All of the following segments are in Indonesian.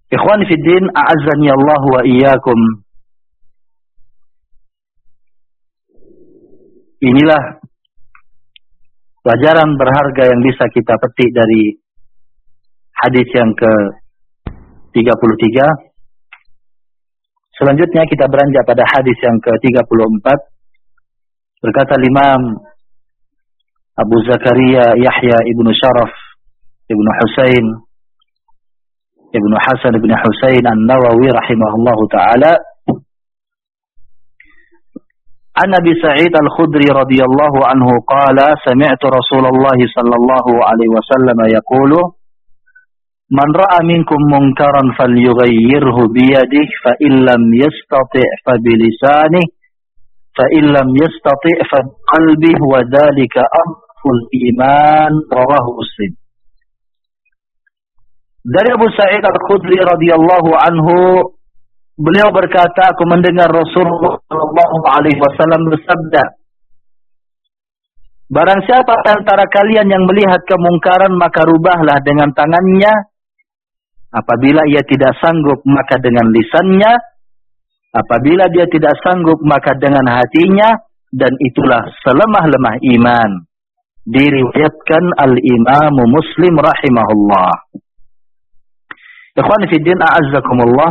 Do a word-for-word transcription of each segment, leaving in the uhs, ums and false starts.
Ikhwani fid din, a'azzani Allah wa iyyakum. Inilah pelajaran berharga yang bisa kita petik dari hadis yang ke tiga puluh tiga. Selanjutnya kita beranjak pada hadis yang ke tiga puluh empat. Berkata Imam Abu Zakaria Yahya ibnu Sharaf ibnu Husain ibnu Hasan ibnu Husain An-Nawawi rahimahullahu ta'ala, An Abi Sa'id Al-Khudri radhiyallahu anhu qala sami'tu Rasulullah sallallahu alaihi wasallam yaqulu man ra'a minkum munkaran falyughayyirhu biyadihi fa illam yastati' fa bilisanihi fa illam yastati' fa qalbihi wa dhalika aful iman, rawahu Muslim. Dari Abu Sa'id Al-Khudri radhiyallahu anhu, beliau berkata, aku mendengar Rasulullah sallallahu alaihi wasallam bersabda, barang siapa antara kalian yang melihat kemungkaran, maka rubahlah dengan tangannya. Apabila ia tidak sanggup, maka dengan lisannya. Apabila dia tidak sanggup, maka dengan hatinya. Dan itulah selemah-lemah iman. Diriwayatkan Al-Imamu Muslim rahimahullah. Ikhwan fiddin, a'azzakumullah.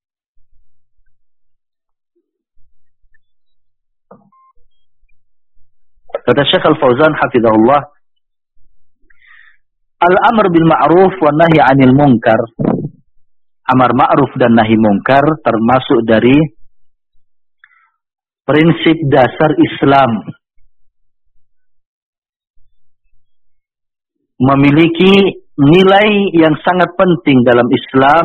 Kata Syekh Al-Fauzan hafizahullah, al-amr bil ma'ruf wa nahi 'anil munkar. Amar ma'ruf dan nahi munkar termasuk dari prinsip dasar Islam. Memiliki nilai yang sangat penting dalam Islam.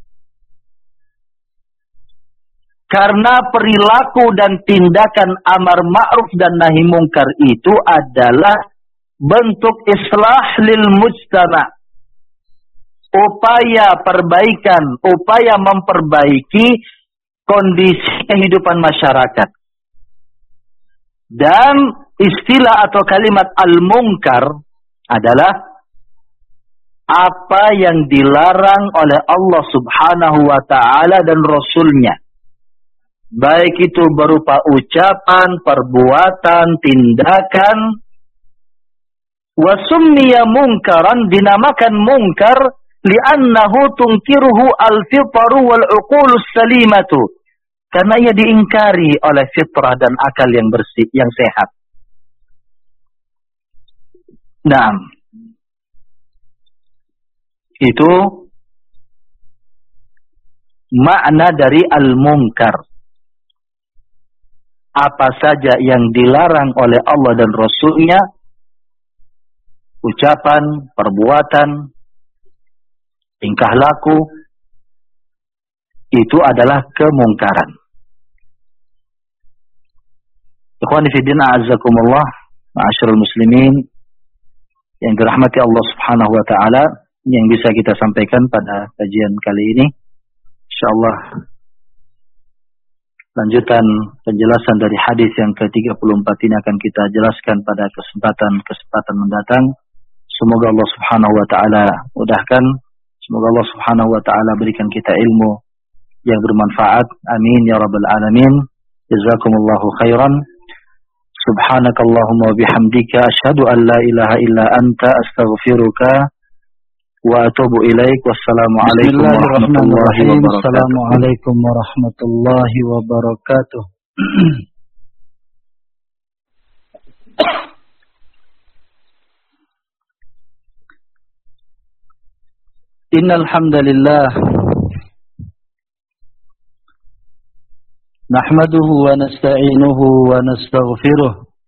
Karena perilaku dan tindakan amar ma'ruf dan nahi munkar itu adalah bentuk islah lil mujtama. Upaya perbaikan, upaya memperbaiki kondisi kehidupan masyarakat. Dan istilah atau kalimat al-munkar adalah apa yang dilarang oleh Allah Subhanahu wa ta'ala dan Rasulnya. Baik itu berupa ucapan, perbuatan, tindakan. Wa summiya munkaran, dinamakan munkar li'annahu tunkiruhu al-fitru wal-uqulus salimatu. Karena ia diingkari oleh fitrah dan akal yang bersih, yang sehat. Nah, itu makna dari al-munkar. Apa saja yang dilarang oleh Allah dan Rasulnya, ucapan, perbuatan, tingkah laku, itu adalah kemungkaran. Ikhwani fiddin, a'azzakumullah, ma'asyiral muslimin yang dirahmati Allah Subhanahu wa ta'ala, yang bisa kita sampaikan pada kajian kali ini, insyaallah lanjutan penjelasan dari hadis yang ke tiga puluh empat ini akan kita jelaskan pada kesempatan-kesempatan mendatang. Semoga Allah Subhanahu wa ta'ala mudahkan. Semoga Allah Subhanahu wa ta'ala berikan kita ilmu yang bermanfaat. Amin ya rabbal alamin. Jazakumullahu khairan. Subhanakallahumma wa bihamdika asyhadu an la ilaha illa anta astaghfiruka wa atubu ilaik. Wassalamualaikum warahmatullahi wabarakatuh. Assalamualaikum warahmatullahi wabarakatuh. Innal hamdalillah nahmaduhu wa nasta'inuhu wa nastaghfiruh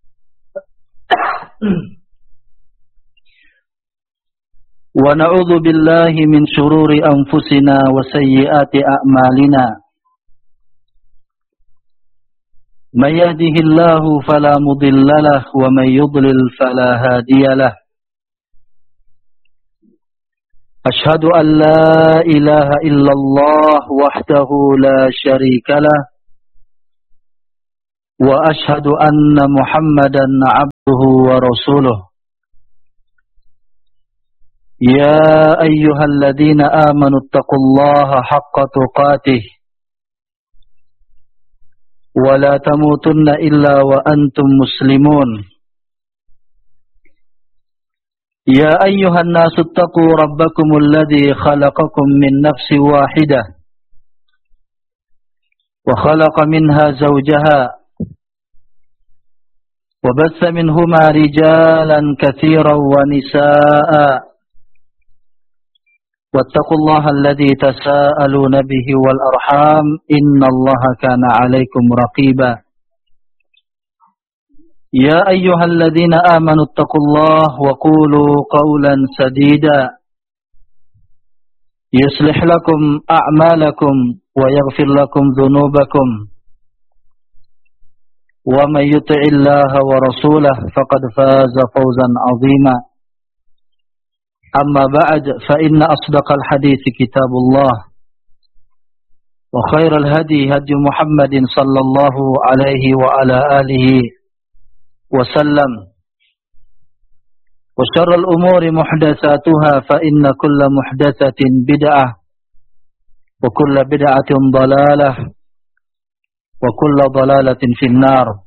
wa na'udzu billahi min shururi anfusina wa sayyiati a'malina. May yahdihillahu fala mudilla lahu wa may yudlil fala hadiya lahu. Ashhadu an la ilaha illallah wahdahu la syarika lah wa ashhadu anna Muhammadan abduhu wa rasuluh. يا أيها الذين آمنوا اتقوا الله حق تقاته ولا تموتن إلا وأنتم مسلمون يا أيها الناس اتقوا ربكم الذي خلقكم من نفس واحدة وخلق منها زوجها وبث منهما رجالا كثيرا ونساء واتقوا الله الذي تساءلون به والأرحام إن الله كان عليكم رقيبا يا أيها الذين آمنوا اتقوا الله وقولوا قولا سديدا يصلح لكم أعمالكم ويغفر لكم ذنوبكم ومن يطع الله ورسوله فقد فاز فوزا عظيما أما بعد فإن أصدق الحديث كتاب الله وخير الهدي هدي محمد صلى الله عليه وعلى آله وسلم وشر الأمور محدثاتها فإن كل محدثة بدعة وكل بدعة ضلالة وكل ضلالة في النار.